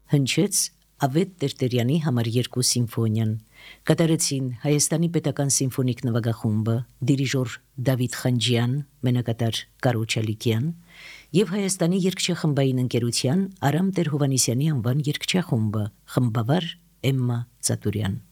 հնչեց Ավետ Տերտերյանի համար 2 սիմֆոնիան, կատարեցին Հայաստանի պետական սիմֆոնիկ նվագախումբը, դիրիժոր Դավիթ Խանջյան, մենակատար Կարո Չալիկյան եւ Հայաստանի երգչախմբային ընկերության Արամ Տեր-Հովհաննիսյանի անվան երգչախումբը, խմբավար Էմմա Ծատուրյան։